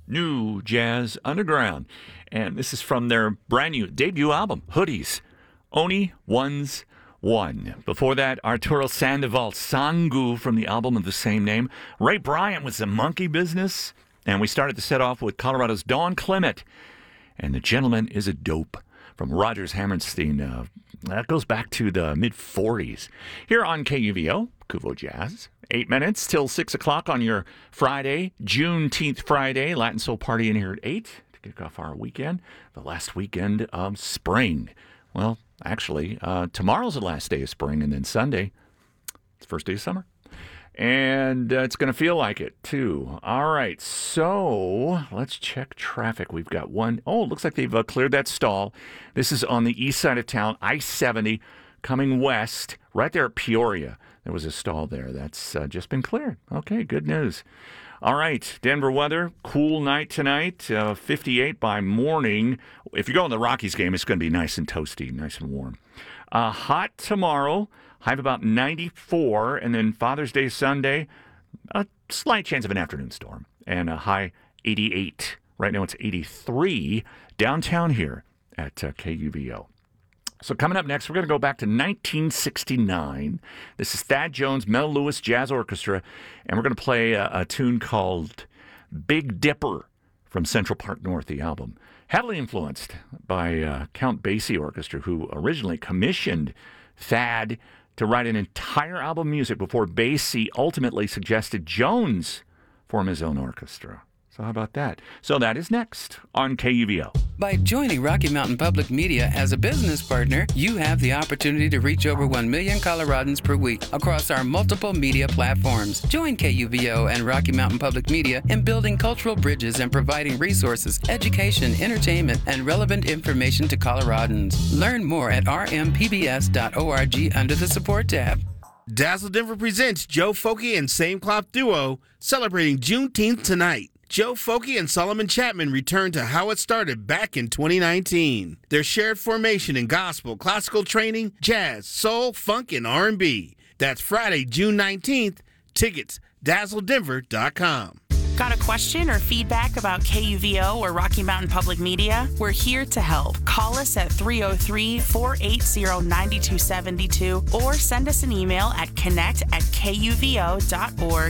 New Jazz Underground. And this is from their brand new debut album, Hoodies, Oni One's One. Before that, Arturo Sandoval, Sangu from the album of the same name. Ray Bryant with The Monkey Business. And we started the set off with Colorado's Dawn Clement. And The Gentleman is a Dope from Rodgers Hammerstein. That goes back to the mid-40s. Here on KUVO, Kuvo Jazz. 8 minutes till 6 o'clock on your Friday, Juneteenth Friday. Latin Soul Party in here at 8 to kick off our weekend. The last weekend of spring. Well, actually, tomorrow's the last day of spring, and then Sunday, it's the first day of summer. And it's going to feel like it, too. All right, so let's check traffic. We've got one. Oh, it looks like they've cleared that stall. This is on the east side of town, I-70, coming west, right there at Peoria. There was a stall there. That's just been cleared. Okay, good news. All right, Denver weather, cool night tonight, 58 by morning. If you go in the Rockies game, it's going to be nice and toasty, nice and warm. Hot tomorrow, high of about 94, and then Father's Day Sunday, a slight chance of an afternoon storm, and a high 88. Right now it's 83 downtown here at KUVO. So coming up next, we're going to go back to 1969. This is Thad Jones, Mel Lewis Jazz Orchestra, and we're going to play a tune called Big Dipper from Central Park North, the album. Heavily influenced by Count Basie Orchestra, who originally commissioned Thad to write an entire album of music before Basie ultimately suggested Jones form his own orchestra. So how about that? So that is next on KUVO. By joining Rocky Mountain Public Media as a business partner, you have the opportunity to reach over 1 million Coloradans per week across our multiple media platforms. Join KUVO and Rocky Mountain Public Media in building cultural bridges and providing resources, education, entertainment, and relevant information to Coloradans. Learn more at rmpbs.org under the Support tab. Dazzle Denver presents Joe Foky and Same Cloth Duo celebrating Juneteenth tonight. Joe Foky and Solomon Chapman return to how it started back in 2019. Their shared formation in gospel, classical training, jazz, soul, funk, and R&B. That's Friday, June 19th. Tickets, dazzledenver.com. Got a question or feedback about KUVO or Rocky Mountain Public Media? We're here to help. Call us at 303-480-9272 or send us an email at connect@kuvo.org.